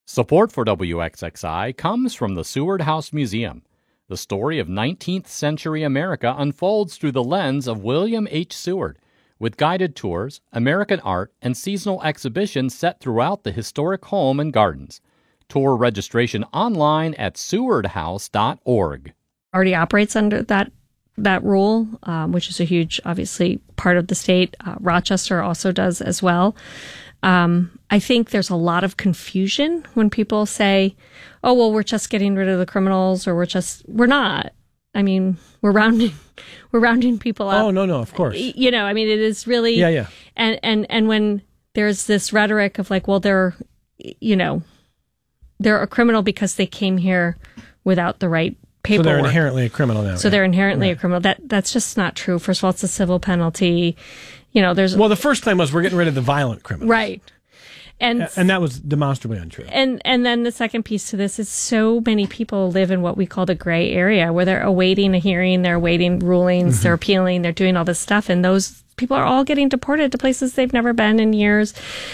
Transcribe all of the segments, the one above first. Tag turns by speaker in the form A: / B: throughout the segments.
A: Support for WXXI comes from the Seward House Museum. The story of 19th century America unfolds through the lens of William H. Seward, with guided tours, American art, and seasonal exhibitions set throughout the historic home and gardens. Tour registration online at sewardhouse.org.
B: Already operates under that rule, which is a huge, obviously, part of the state. Rochester also does as well. I think there's a lot of confusion when people say, oh, well, we're just getting rid of the criminals, or we're not. I mean, we're rounding people up.
C: Oh, no, of course.
B: You know, I mean, it is really.
C: Yeah.
B: And when there's this rhetoric of like, well, they're a criminal because they came here without the right paperwork.
C: So they're inherently a criminal now.
B: So they're inherently a criminal. That's just not true. First of all, it's a civil penalty. You know, well,
C: the first claim was we're getting rid of the violent criminals.
B: Right. And
C: that was demonstrably untrue.
B: And then the second piece to this is so many people live in what we call the gray area, where they're awaiting a hearing, they're awaiting rulings, they're appealing, they're doing all this stuff, and those people are all getting deported to places they've never been in years.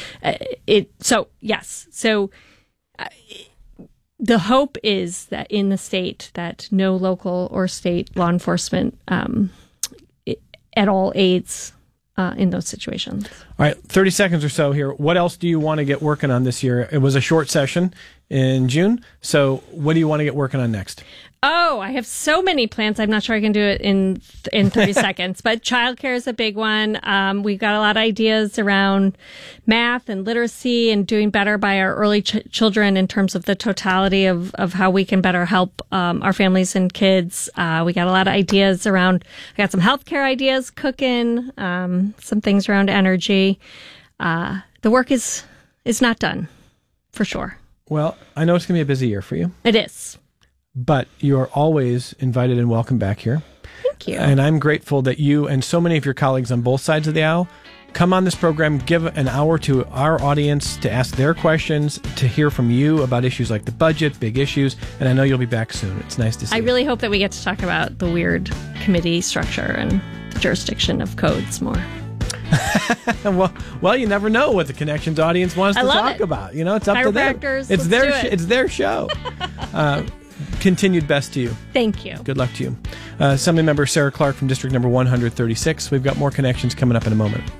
B: The hope is that in the state that no local or state law enforcement at all aids in those situations.
C: All right, 30 seconds or so here. What else do you want to get working on this year? It was a short session in June, so what do you want to get working on next?
B: Oh, I have so many plans. I'm not sure I can do it in 30 seconds, but childcare is a big one. We've got a lot of ideas around math and literacy and doing better by our early children in terms of the totality of how we can better help our families and kids. We got a lot of ideas around, I got some healthcare ideas, cooking, some things around energy. The work is not done, for sure.
C: Well, I know it's going to be a busy year for you.
B: It is.
C: But you're always invited and welcome back here.
B: Thank you.
C: And I'm grateful that you and so many of your colleagues on both sides of the aisle come on this program, give an hour to our audience to ask their questions, to hear from you about issues like the budget, big issues, and I know you'll be back soon. It's nice to see you.
B: I really hope that we get to talk about the weird committee structure and the jurisdiction of codes more.
C: well, you never know what the Connections audience wants to talk about. You know, it's up to them. It's their show. Continued best to you.
B: Thank you.
C: Good luck to you. Assembly Member Sarah Clark from District Number 136. We've got more Connections coming up in a moment.